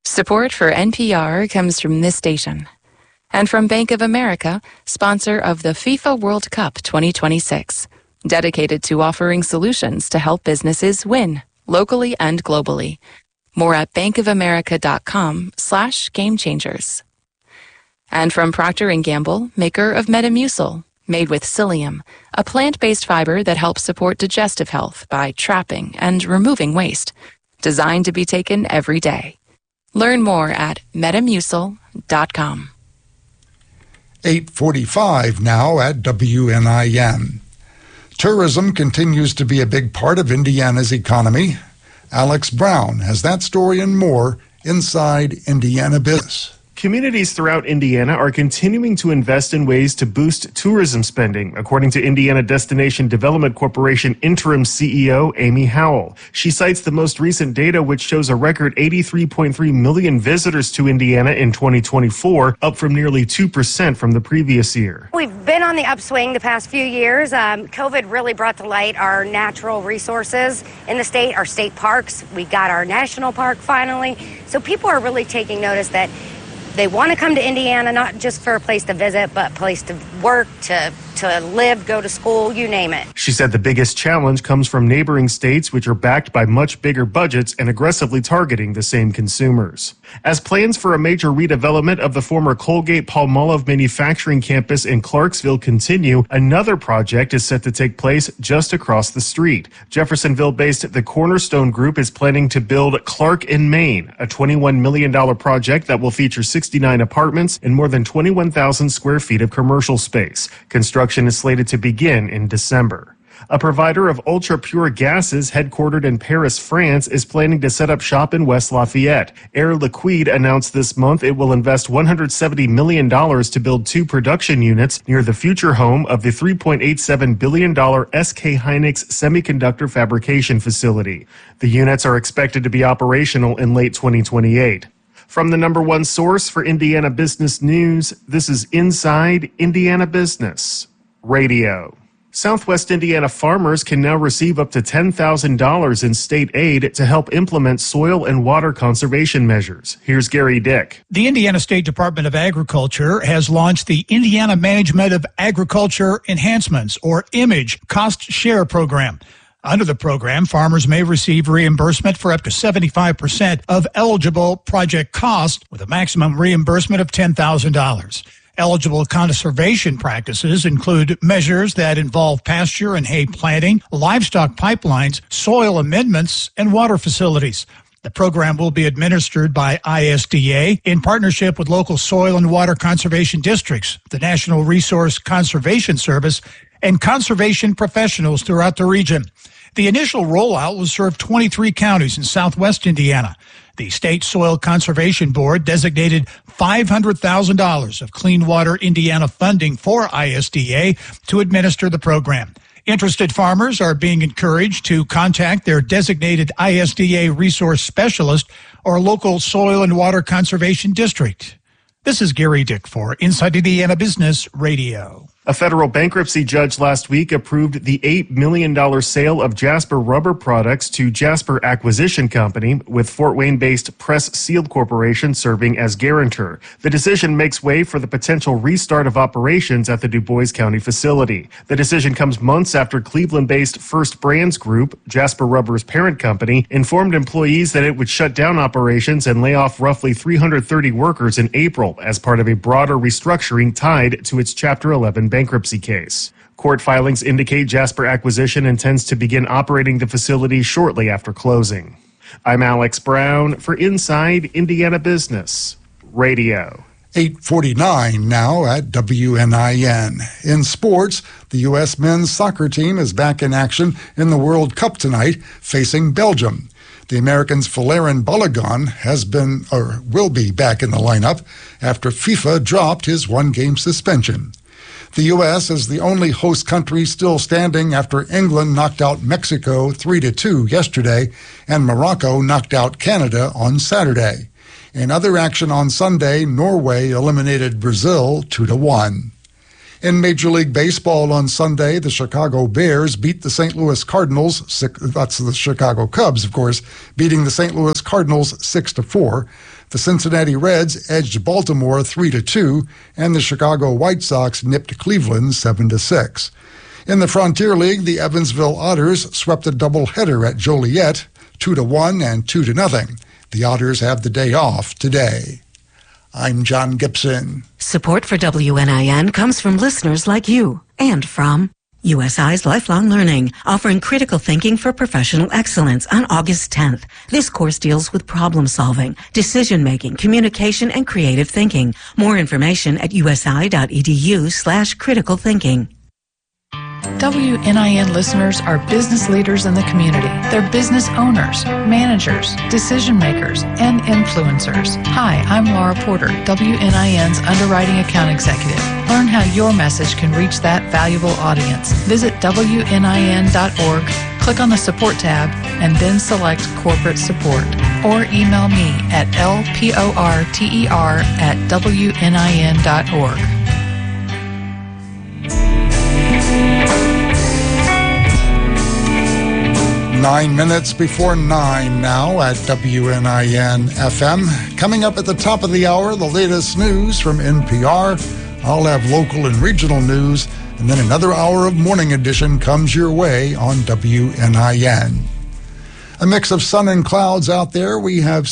Support for NPR comes from this station and from Bank of America, sponsor of the FIFA World Cup 2026, dedicated to offering solutions to help businesses win locally and globally. More at bankofamerica.com/gamechangers. And from Procter & Gamble, maker of Metamucil, made with psyllium, a plant-based fiber that helps support digestive health by trapping and removing waste, designed to be taken every day. Learn more at metamucil.com. 8:45 now at WNIN. Tourism continues to be a big part of Indiana's economy. Alex Brown has that story and more inside Indiana Business. Communities throughout Indiana are continuing to invest in ways to boost tourism spending, according to Indiana Destination Development Corporation interim CEO Amy Howell. She cites the most recent data, which shows a record 83.3 million visitors to Indiana in 2024, up from nearly 2% from the previous year. We've been on the upswing the past few years. COVID really brought to light our natural resources in the state, our state parks. We got our national park finally. So people are really taking notice that they want to come to Indiana, not just for a place to visit, but a place to work, to live, go to school, you name it. She said the biggest challenge comes from neighboring states, which are backed by much bigger budgets and aggressively targeting the same consumers. As plans for a major redevelopment of the former Colgate-Palmolive manufacturing campus in Clarksville continue, another project is set to take place just across the street. Jeffersonville-based The Cornerstone Group is planning to build Clark in Maine, a $21 million project that will feature 69 apartments and more than 21,000 square feet of commercial space. Construction is slated to begin in December. A provider of ultra-pure gases headquartered in Paris, France, is planning to set up shop in West Lafayette. Air Liquide announced this month it will invest $170 million to build 2 production units near the future home of the $3.87 billion SK Hynix semiconductor fabrication facility. The units are expected to be operational in late 2028. From the number one source for Indiana business news, this is Inside Indiana Business Radio. Southwest Indiana farmers can now receive up to $10,000 in state aid to help implement soil and water conservation measures. Here's Gary Dick. The Indiana State Department of Agriculture has launched the Indiana Management of Agriculture Enhancements, or IMAGE, cost share program. Under the program, farmers may receive reimbursement for up to 75% of eligible project costs with a maximum reimbursement of $10,000. Eligible conservation practices include measures that involve pasture and hay planting, livestock pipelines, soil amendments, and water facilities. The program will be administered by ISDA in partnership with local soil and water conservation districts, the National Resource Conservation Service, and conservation professionals throughout the region. The initial rollout will serve 23 counties in southwest Indiana. The State Soil Conservation Board designated $500,000 of Clean Water Indiana funding for ISDA to administer the program. Interested farmers are being encouraged to contact their designated ISDA resource specialist or local soil and water conservation district. This is Gary Dick for Inside Indiana Business Radio. A federal bankruptcy judge last week approved the $8 million sale of Jasper Rubber Products to Jasper Acquisition Company, with Fort Wayne-based Press Sealed Corporation serving as guarantor. The decision makes way for the potential restart of operations at the Du Bois County facility. The decision comes months after Cleveland-based First Brands Group, Jasper Rubber's parent company, informed employees that it would shut down operations and lay off roughly 330 workers in April as part of a broader restructuring tied to its Chapter 11 bankruptcy case. Court filings indicate Jasper Acquisition intends to begin operating the facility shortly after closing. I'm Alex Brown for Inside Indiana Business Radio. 8:49 now at WNIN. In sports, the U.S. men's soccer team is back in action in the World Cup tonight, facing Belgium. The Americans' Folarin Balogun has been or will be back in the lineup after FIFA dropped his one-game suspension. The U.S. is the only host country still standing after England knocked out Mexico 3-2 yesterday and Morocco knocked out Canada on Saturday. In other action on Sunday, Norway eliminated Brazil 2-1. In Major League Baseball on Sunday, the Chicago Bears beat the St. Louis Cardinals. That's the Chicago Cubs, of course, beating the St. Louis Cardinals 6-4. The Cincinnati Reds edged Baltimore 3-2, and the Chicago White Sox nipped Cleveland 7-6. In the Frontier League, the Evansville Otters swept a doubleheader at Joliet, 2-1 and 2-0. The Otters have the day off today. I'm John Gibson. Support for WNIN comes from listeners like you and from USI's Lifelong Learning, offering critical thinking for professional excellence on August 10th. This course deals with problem solving, decision making, communication, and creative thinking. More information at usi.edu/critical thinking. WNIN listeners are business leaders in the community. They're business owners, managers, decision makers, and influencers. Hi, I'm Laura Porter, WNIN's Underwriting Account Executive. Learn how your message can reach that valuable audience. Visit WNIN.org, click on the Support tab, and then select Corporate Support. Or email me at lporter@wnin.org. 9 minutes before 9 now at WNIN FM. Coming up at the top of the hour, the latest news from NPR. I'll have local and regional news, and then another hour of Morning Edition comes your way on WNIN. A mix of sun and clouds out there. We have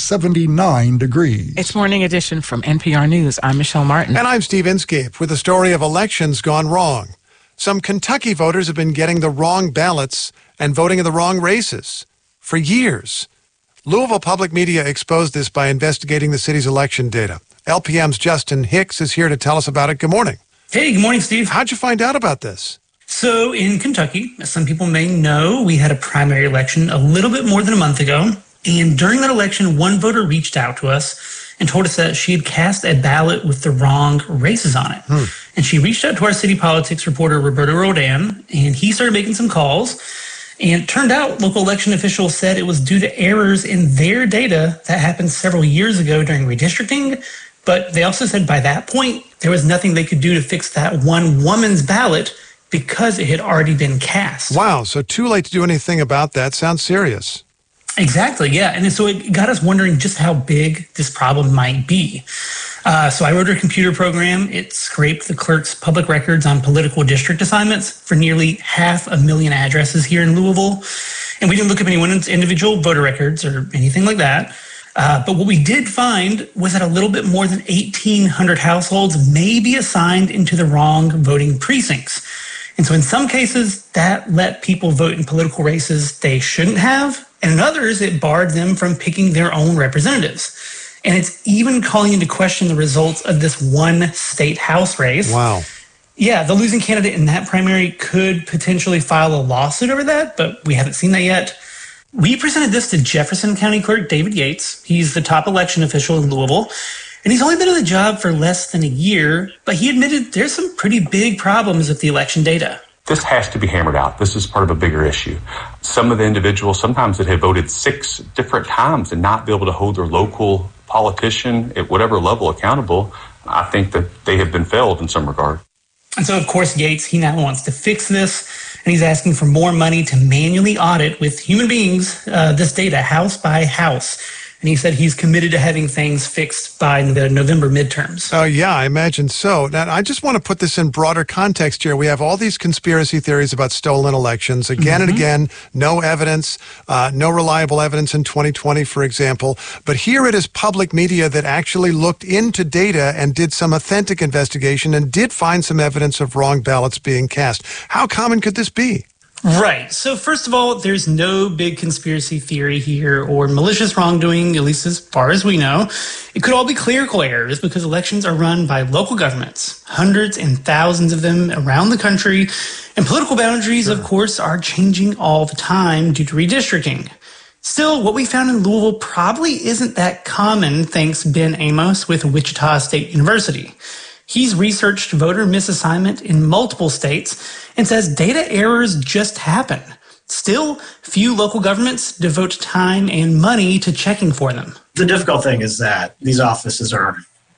79 degrees. It's Morning Edition from NPR News. I'm Michelle Martin. And I'm Steve Inscape with the story of elections gone wrong. Some Kentucky voters have been getting the wrong ballots and voting in the wrong races for years. Louisville Public Media exposed this by investigating the city's election data. LPM's Justin Hicks is here to tell us about it. Good morning. Hey, good morning, Steve. How'd you find out about this? So in Kentucky, as some people may know, we had a primary election a little bit more than a month ago. And during that election, one voter reached out to us and told us that she had cast a ballot with the wrong races on it. And she reached out to our city politics reporter, Roberto Roldan, and he started making some calls. And it turned out local election officials said it was due to errors in their data that happened several years ago during redistricting. But they also said by that point, there was nothing they could do to fix that one woman's ballot because it had already been cast. Wow, so too late to do anything about that. Sounds serious. Exactly, yeah. And so it got us wondering just how big this problem might be. So I wrote a computer program. It scraped the clerk's public records on political district assignments for nearly 500,000 addresses here in Louisville. And we didn't look up anyone's individual voter records or anything like that. But what we did find was that a little bit more than 1,800 households may be assigned into the wrong voting precincts. And so in some cases, that let people vote in political races they shouldn't have. And in others, it barred them from picking their own representatives. And it's even calling into question the results of this one state house race. Wow. Yeah, the losing candidate in that primary could potentially file a lawsuit over that, but we haven't seen that yet. We presented this to Jefferson County Clerk David Yates. He's the top election official in Louisville. And he's only been in the job for less than a year, but he admitted there's some pretty big problems with the election data. This has to be hammered out. This is part of a bigger issue. Some of the individuals, sometimes that have voted 6 different times and not be able to hold their local politician at whatever level accountable, I think that they have been failed in some regard. And so, of course, Yates, he now wants to fix this, and he's asking for more money to manually audit with human beings this data house by house. And he said he's committed to having things fixed by the November midterms. Oh, yeah, I imagine so. Now, I just want to put this in broader context here. We have all these conspiracy theories about stolen elections. Again and again, no evidence, no reliable evidence in 2020, for example. But here it is public media that actually looked into data and did some authentic investigation and did find some evidence of wrong ballots being cast. How common could this be? Right. So first of all, there's no big conspiracy theory here or malicious wrongdoing, at least as far as we know. It could all be clerical errors because elections are run by local governments, hundreds and thousands of them around the country. And political boundaries, of course, are changing all the time due to redistricting. Still, what we found in Louisville probably isn't that common, thanks Ben Amos with Wichita State University. He's researched voter misassignment in multiple states and says data errors just happen. Still, few local governments devote time and money to checking for them. The difficult thing is that these offices are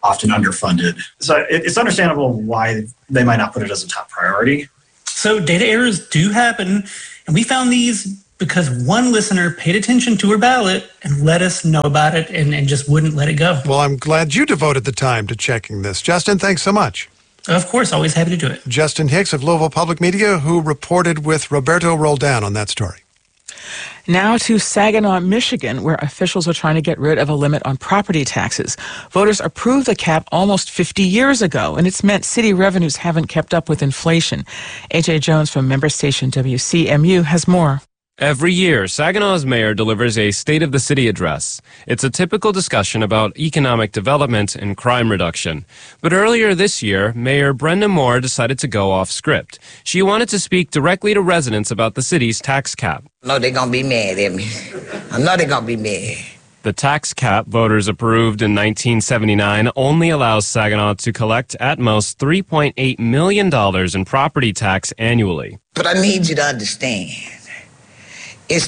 often underfunded. So it's understandable why they might not put it as a top priority. So data errors do happen, and we found these because one listener paid attention to her ballot and let us know about it and just wouldn't let it go. Well, I'm glad you devoted the time to checking this. Justin, thanks so much. Of course, always happy to do it. Justin Hicks of Louisville Public Media, who reported with Roberto Roldan on that story. Now to Saginaw, Michigan, where officials are trying to get rid of a limit on property taxes. Voters approved the cap almost 50 years ago, and it's meant city revenues haven't kept up with inflation. A.J. Jones from member station WCMU has more. Every year, Saginaw's mayor delivers a State of the City address. It's a typical discussion about economic development and crime reduction. But earlier this year, Mayor Brenda Moore decided to go off script. She wanted to speak directly to residents about the city's tax cap. No, they're going to be mad at me. I know they're going to be mad. The tax cap voters approved in 1979 only allows Saginaw to collect at most $3.8 million in property tax annually. But I need you to understand. It's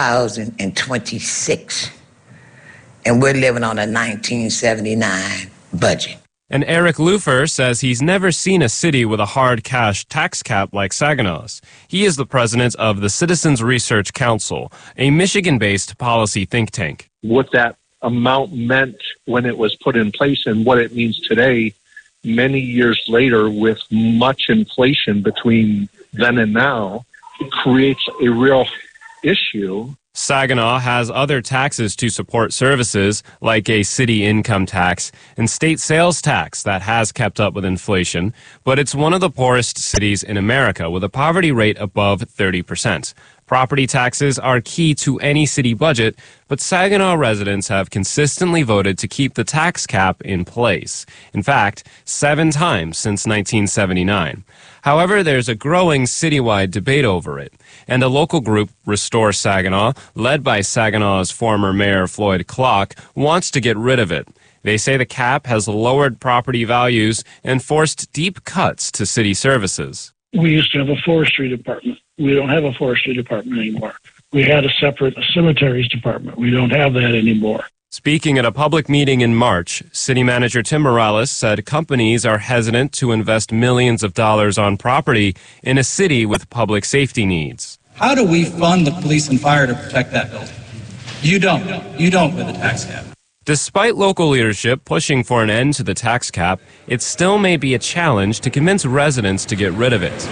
2026, and we're living on a 1979 budget. And Eric Lufer says he's never seen a city with a hard cash tax cap like Saginaw's. He is the president of the Citizens Research Council, a Michigan-based policy think tank. What that amount meant when it was put in place and what it means today, many years later, with much inflation between then and now, it creates a real issue. Saginaw has other taxes to support services, like a city income tax and state sales tax that has kept up with inflation, but it's one of the poorest cities in America with a poverty rate above 30%. Property taxes are key to any city budget, but Saginaw residents have consistently voted to keep the tax cap in place. In fact, 7 times since 1979. However, there's a growing citywide debate over it, and a local group, Restore Saginaw, led by Saginaw's former mayor Floyd Klock, wants to get rid of it. They say the cap has lowered property values and forced deep cuts to city services. We used to have a forestry department. We don't have a forestry department anymore. We had a separate cemeteries department. We don't have that anymore. Speaking at a public meeting in March, City Manager Tim Morales said companies are hesitant to invest millions of dollars on property in a city with public safety needs. How do we fund the police and fire to protect that building? You don't. You don't with the tax cap. Despite local leadership pushing for an end to the tax cap, it still may be a challenge to convince residents to get rid of it.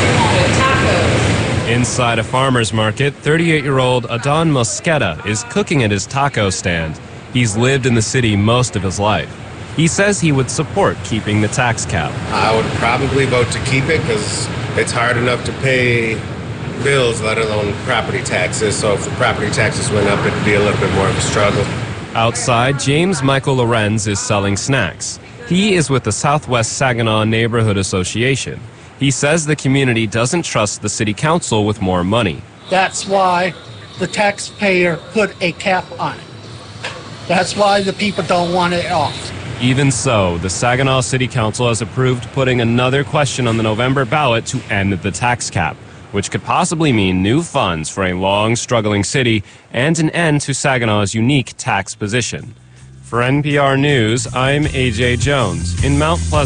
Inside a farmer's market, 38-year-old Adon Mosqueda is cooking at his taco stand. He's lived in the city most of his life. He says he would support keeping the tax cap. I would probably vote to keep it because it's hard enough to pay bills, let alone property taxes. So if the property taxes went up, it'd be a little bit more of a struggle. Outside, James Michael Lorenz is selling snacks. He is with the Southwest Saginaw Neighborhood Association. He says the community doesn't trust the city council with more money. That's why the taxpayer put a cap on it. That's why the people don't want it off. Even so, the Saginaw City Council has approved putting another question on the November ballot to end the tax cap, which could possibly mean new funds for a long, struggling city and an end to Saginaw's unique tax position. For NPR News, I'm A.J. Jones in Mount Pleasant.